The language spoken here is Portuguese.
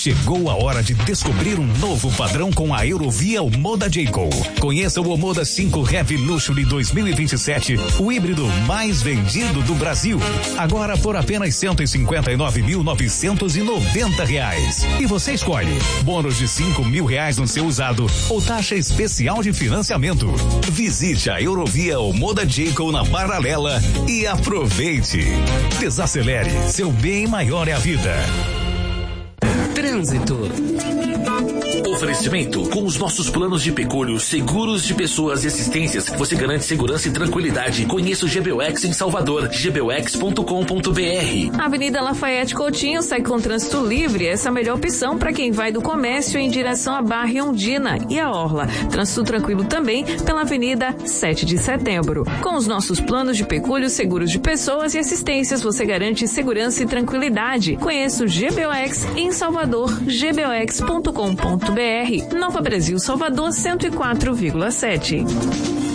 Chegou a hora de descobrir um novo padrão com a Eurovia Omoda Jayco. Conheça o Omoda 5 Heavy Luxury 2027, o híbrido mais vendido do Brasil. Agora por apenas R$159.990. E você escolhe bônus de R$5.000 no seu usado ou taxa especial de financiamento. Visite a Eurovia Omoda Jayco na Paralela e aproveite. Desacelere, seu bem maior é a vida. Trânsito. Oferecimento: com os nossos planos de pecúlio, seguros de pessoas e assistências, você garante segurança e tranquilidade. Conheça o GBUX em Salvador, gbux.com.br. Avenida Lafayette Coutinho sai com trânsito livre. Essa é a melhor opção para quem vai do comércio em direção à Barra e Ondina e a Orla. Trânsito tranquilo também pela Avenida 7 de Setembro. Com os nossos planos de pecúlio, seguros de pessoas e assistências, você garante segurança e tranquilidade. Conheça o GBUX em Salvador, gbux.com.br. Nova Brasil, Salvador 104,7.